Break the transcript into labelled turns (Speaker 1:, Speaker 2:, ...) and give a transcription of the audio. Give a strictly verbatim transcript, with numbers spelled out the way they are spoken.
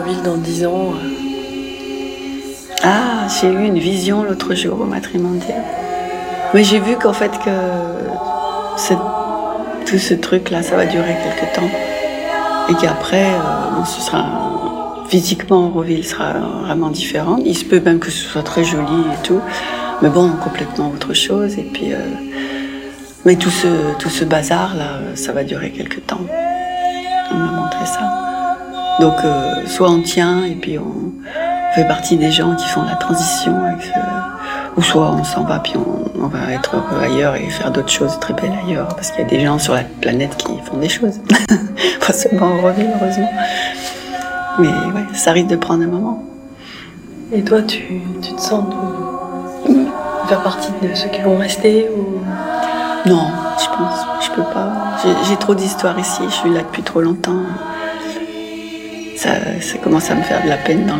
Speaker 1: Ville dans dix ans.
Speaker 2: Ah, j'ai eu une vision l'autre jour au matrimonial. Mais j'ai vu qu'en fait que cette, tout ce truc-là, ça va durer quelque temps. Et qu'après, euh, bon, ce sera physiquement, Auroville sera vraiment différent. Il se peut même que ce soit très joli et tout. Mais bon, complètement autre chose. Et puis, euh, mais tout ce, tout ce bazar-là, ça va durer quelque temps. On m'a montré ça. Donc, euh, soit on tient et puis on fait partie des gens qui font la transition, avec ce... ou soit on s'en va puis on, on va être heureux ailleurs et faire d'autres choses très belles ailleurs, parce qu'il y a des gens sur la planète qui font des choses. Pas seulement Auroville, heureusement. Mais ouais, ça risque de prendre un moment.
Speaker 1: Et toi, tu, tu te sens de, de faire partie de ceux qui vont rester ou...
Speaker 2: Non, je pense, je peux pas. J'ai, j'ai trop d'histoires ici, je suis là depuis trop longtemps. Ça, ça commence à me faire de la peine dans le